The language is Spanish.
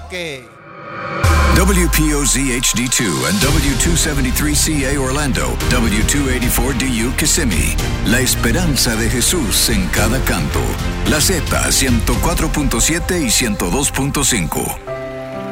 Ok. WPOZ HD2 and W273CA Orlando, W284DU Kissimmee. La esperanza de Jesús en cada canto. La Z 104.7 y 102.5.